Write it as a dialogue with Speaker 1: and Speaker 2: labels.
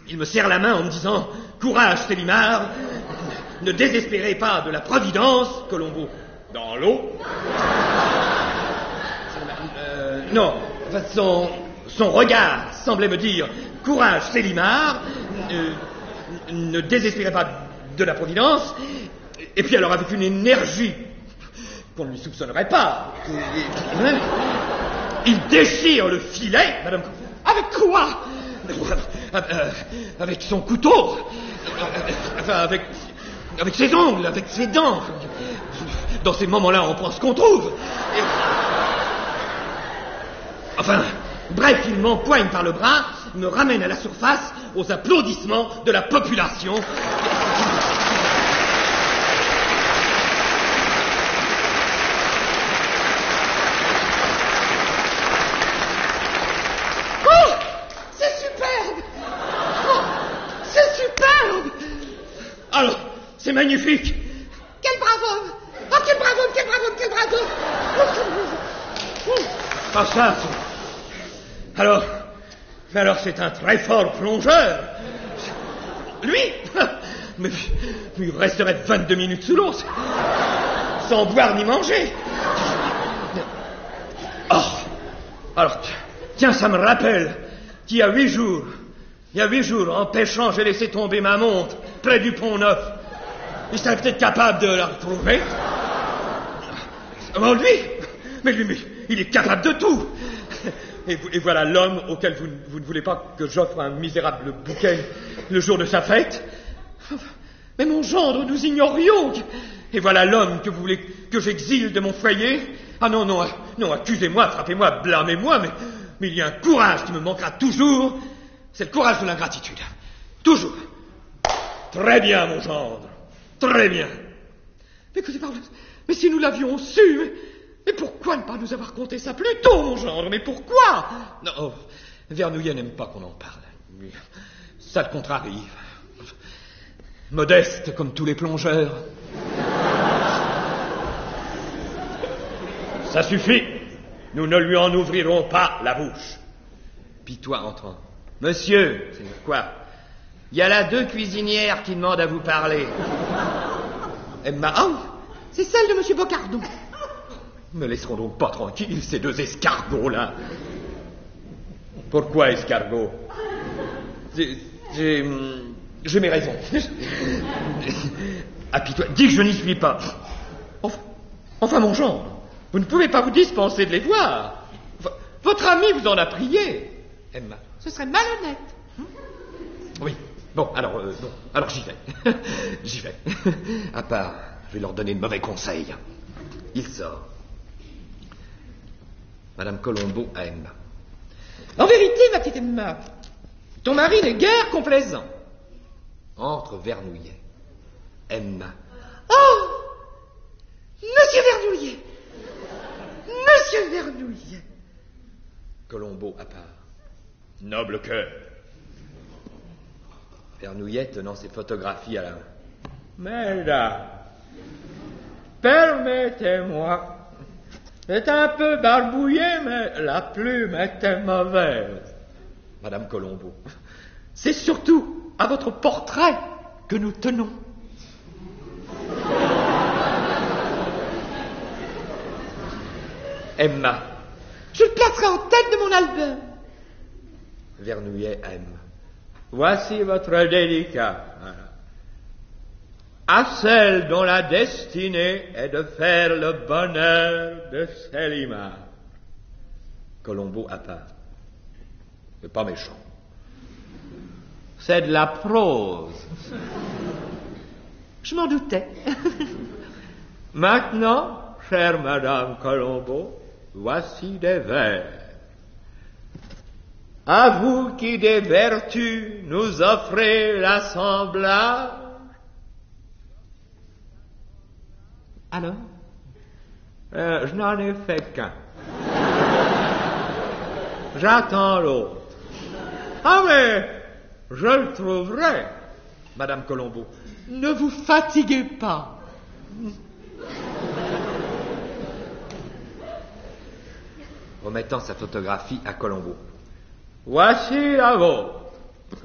Speaker 1: Il me serre la main en me disant « Courage, Célimare, ne désespérez pas de la providence, Colombo. » Dans l'eau. Non, son regard semblait me dire « Courage, Célimare, ne désespérez pas de la providence. » Et puis alors, avec une énergie qu'on ne lui soupçonnerait pas, il déchire le filet, madame... Avec quoi? Avec son couteau, enfin, avec ses ongles, avec ses dents. Dans ces moments-là, on prend ce qu'on trouve. Enfin, bref, il m'empoigne par le bras, me ramène à la surface aux applaudissements de la population. Alors, c'est magnifique.
Speaker 2: Quel brave homme! Oh, quel brave homme, quel brave homme, quel brave homme!
Speaker 1: Ah, ça, alors c'est un très fort plongeur. Lui, mais il resterait 22 minutes sous l'eau, sans boire ni manger. Oh, alors, tiens, ça me rappelle qu'il y a 8 jours, en pêchant, j'ai laissé tomber ma montre près du Pont Neuf. Il serait peut-être capable de la retrouver. Oh, lui, il est capable de tout. Et voilà l'homme auquel vous ne voulez pas que j'offre un misérable bouquet le jour de sa fête. Mais mon gendre, nous ignorions. Et voilà l'homme que vous voulez que j'exile de mon foyer. Ah non, accusez-moi, frappez-moi, blâmez-moi, mais il y a un courage qui me manquera toujours. C'est le courage de l'ingratitude. Toujours. Très bien, mon gendre. Très bien.
Speaker 2: Mais écoutez, mais si nous l'avions su, mais pourquoi ne pas nous avoir conté ça plus tôt, mon gendre? Mais pourquoi?
Speaker 1: Non, Vernouillet n'aime pas qu'on en parle. Ça le contrarie. Modeste comme tous les plongeurs. Ça suffit. Nous ne lui en ouvrirons pas la bouche. Puis toi, entrant. Monsieur, c'est quoi? Il y a là 2 cuisinières qui demandent à vous parler. Emma,
Speaker 2: c'est celle de Monsieur Bocardon.
Speaker 1: Me laisseront donc pas tranquille, ces 2 escargots-là. Pourquoi escargots? J'ai mes raisons. Ah, puis toi, dis que je n'y suis pas. Enfin, mon gendre, vous ne pouvez pas vous dispenser de les voir. Votre ami vous en a prié, Emma.
Speaker 2: Ce serait malhonnête.
Speaker 1: Oui. Bon, alors j'y vais. J'y vais. À part, je vais leur donner de mauvais conseils. Il sort. Madame Colombo à Emma.
Speaker 2: En vérité, ma petite Emma, ton mari n'est guère complaisant.
Speaker 1: Entre Vernouillet. Emma.
Speaker 2: Oh! Monsieur Vernouillet! Monsieur Vernouillet!
Speaker 1: Colombo à part. Noble cœur. Vernouillet tenant ses photographies à la main.
Speaker 3: Mesdames, permettez-moi. C'est un peu barbouillé, mais la plume était mauvaise.
Speaker 1: Madame Colombo.
Speaker 2: C'est surtout à votre portrait que nous tenons.
Speaker 1: Emma.
Speaker 2: Je le placerai en tête de mon album.
Speaker 1: Vernouillet à Emma.
Speaker 3: Voici votre dédicace. À celle dont la destinée est de faire le bonheur de Célimare.
Speaker 1: Colombo à part. C'est pas méchant.
Speaker 3: C'est de la prose.
Speaker 2: Je m'en doutais.
Speaker 3: Maintenant, chère Madame Colombo, voici des vers. À vous qui des vertus nous offrez l'assemblage.
Speaker 2: Alors?
Speaker 3: Je n'en ai fait qu'un. J'attends l'autre. Ah mais, je le trouverai.
Speaker 1: Madame Colombo.
Speaker 2: Ne vous fatiguez pas.
Speaker 1: Remettant sa photographie à Colombo.
Speaker 3: Voici la vôtre.